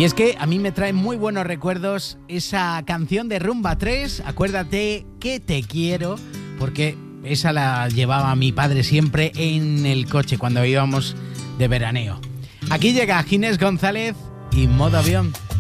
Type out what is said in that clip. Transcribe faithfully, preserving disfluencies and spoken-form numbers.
Y es que a mí me trae muy buenos recuerdos esa canción de Rumba tres, Acuérdate que te quiero, porque esa la llevaba mi padre siempre en el coche cuando íbamos de veraneo. Aquí llega Ginés González y Modo Avión.